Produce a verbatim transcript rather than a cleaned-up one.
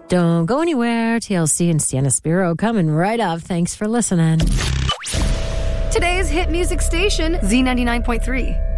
Don't go anywhere. T L C and Sienna Spiro coming right up. Thanks for listening. Today's hit music station, Z ninety-nine point three.